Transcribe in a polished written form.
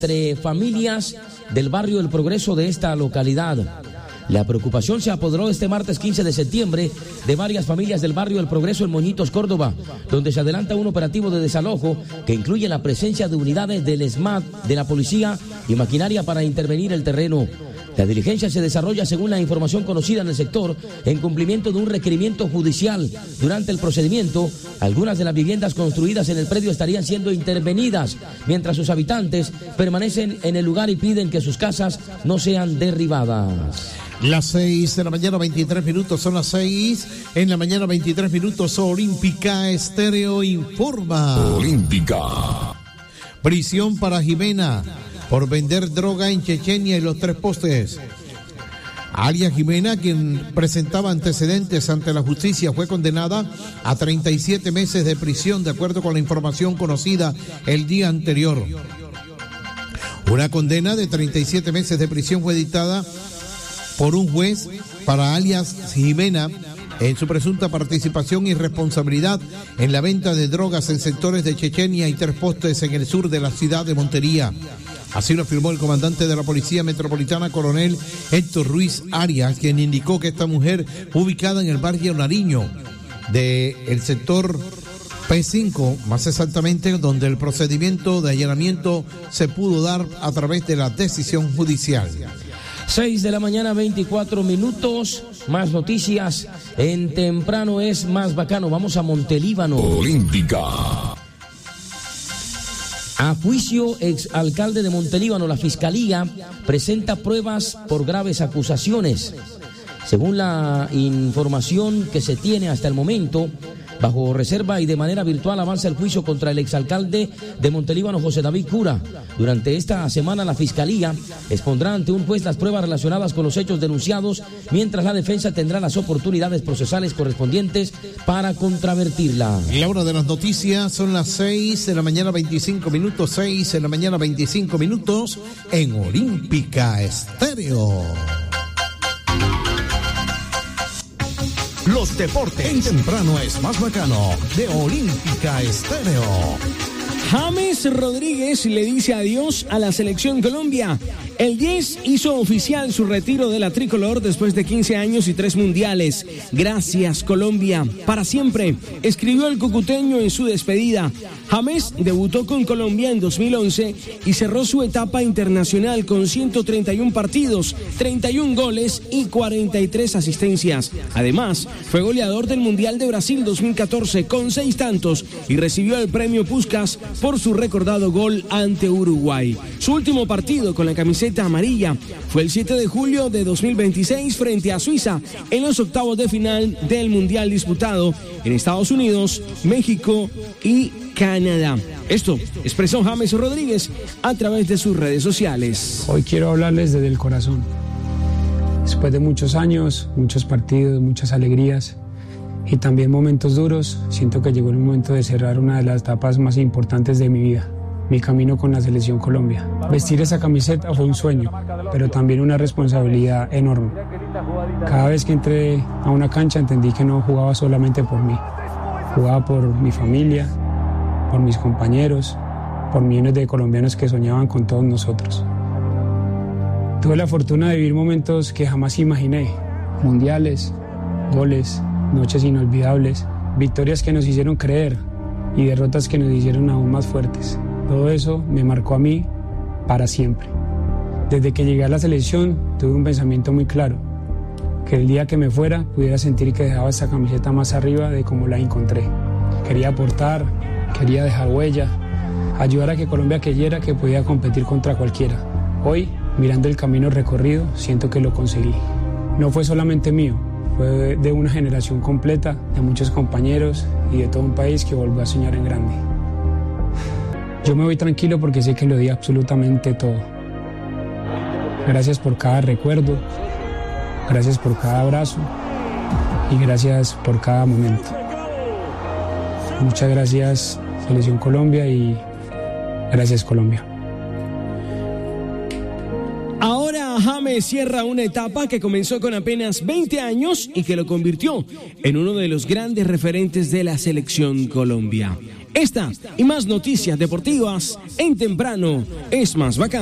entre familias del barrio El Progreso de esta localidad. La preocupación se apoderó este martes 15 de septiembre de varias familias del barrio El Progreso en Moñitos, Córdoba, donde se adelanta un operativo de desalojo que incluye la presencia de unidades del SMAT, de la policía y maquinaria para intervenir el terreno. La diligencia se desarrolla según la información conocida en el sector en cumplimiento de un requerimiento judicial. Durante el procedimiento, algunas de las viviendas construidas en el predio estarían siendo intervenidas, mientras sus habitantes permanecen en el lugar y piden que sus casas no sean derribadas. Las 6 de la mañana, 23 minutos, son las 6 en la mañana, 23 minutos. Olímpica Estéreo informa. Olímpica. Prisión para Jimena por vender droga en Chechenia y Los Tres Postes. Alias Jimena, quien presentaba antecedentes ante la justicia, fue condenada a 37 meses de prisión, de acuerdo con la información conocida el día anterior. Una condena de 37 meses de prisión fue dictada por un juez para alias Jimena en su presunta participación y responsabilidad en la venta de drogas en sectores de Chechenia y Tres Postes en el sur de la ciudad de Montería. Así lo afirmó el comandante de la Policía Metropolitana, coronel Héctor Ruiz Arias, quien indicó que esta mujer fue ubicada en el barrio Nariño del sector P5, más exactamente, donde el procedimiento de allanamiento se pudo dar a través de la decisión judicial. 6 de la mañana, 24 minutos. Más noticias en Temprano es Más Bacano. Vamos a Montelíbano. Olímpica. A juicio exalcalde de Montelíbano, la Fiscalía presenta pruebas por graves acusaciones. Según la información que se tiene hasta el momento, bajo reserva y de manera virtual avanza el juicio contra el exalcalde de Montelíbano, José David Cura. Durante esta semana la Fiscalía expondrá ante un juez las pruebas relacionadas con los hechos denunciados, mientras la defensa tendrá las oportunidades procesales correspondientes para contravertirla. La hora de las noticias son las 6 de la mañana, 25 minutos, 6 de la mañana, 25 minutos en Olímpica Estéreo. Los deportes en Temprano es Más Bacano de Olímpica Estéreo. James Rodríguez le dice adiós a la selección Colombia. El 10 hizo oficial su retiro de la tricolor después de 15 años y 3 mundiales. Gracias, Colombia, para siempre, escribió el cucuteño en su despedida. James debutó con Colombia en 2011 y cerró su etapa internacional con 131 partidos, 31 goles y 43 asistencias. Además, fue goleador del Mundial de Brasil 2014 con 6 tantos y recibió el premio Puskás por su recordado gol ante Uruguay. Su último partido con la camiseta amarilla fue el 7 de julio de 2026 frente a Suiza en los octavos de final del Mundial disputado en Estados Unidos, México y Canadá. Esto expresó James Rodríguez a través de sus redes sociales. Hoy quiero hablarles desde el corazón. Después de muchos años, muchos partidos, muchas alegrías y también momentos duros, siento que llegó el momento de cerrar una de las etapas más importantes de mi vida, mi camino con la Selección Colombia. Vestir esa camiseta fue un sueño, pero también una responsabilidad enorme. Cada vez que entré a una cancha entendí que no jugaba solamente por mí, jugaba por mi familia, por mis compañeros, por millones de colombianos que soñaban con todos nosotros. Tuve la fortuna de vivir momentos que jamás imaginé, mundiales, goles, noches inolvidables, victorias que nos hicieron creer y derrotas que nos hicieron aún más fuertes. Todo eso me marcó a mí para siempre. Desde que llegué a la selección tuve un pensamiento muy claro, que el día que me fuera pudiera sentir que dejaba esa camiseta más arriba de como la encontré. Quería aportar, quería dejar huella, ayudar a que Colombia creyera que podía competir contra cualquiera. Hoy, mirando el camino recorrido, siento que lo conseguí. No fue solamente mío, fue de una generación completa, de muchos compañeros y de todo un país que volvió a soñar en grande. Yo me voy tranquilo porque sé que lo di absolutamente todo. Gracias por cada recuerdo, gracias por cada abrazo y gracias por cada momento. Muchas gracias, Selección Colombia, y gracias, Colombia. Ahora James cierra una etapa que comenzó con apenas 20 años y que lo convirtió en uno de los grandes referentes de la Selección Colombia. Esta y más noticias deportivas en Temprano es más bacano.